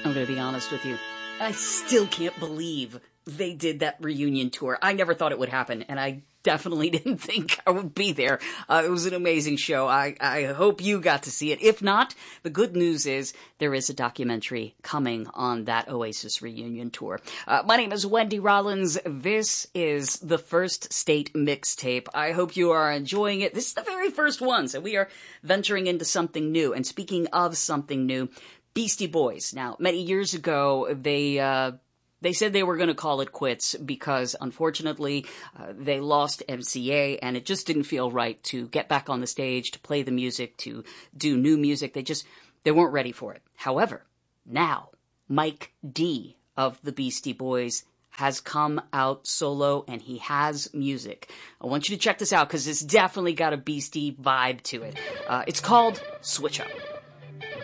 I'm going to be honest with you. I still can't believe they did that reunion tour. I never thought it would happen, and I definitely didn't think I would be there. It was an amazing show. I hope you got to see it. If not, the good news is there is a documentary coming on that Oasis reunion tour. My name is Wendy Rollins. This is the First State Mixtape. I hope you are enjoying it. This is the very first one, so we are venturing into something new. And speaking of something new, Beastie Boys. Now, many years ago, they said they were going to call it quits because, unfortunately, they lost MCA, and it just didn't feel right to get back on the stage, to play the music, to do new music. They weren't ready for it. However, now, Mike D of the Beastie Boys has come out solo, and he has music. I want you to check this out because it's definitely got a Beastie vibe to it. It's called Switch Up.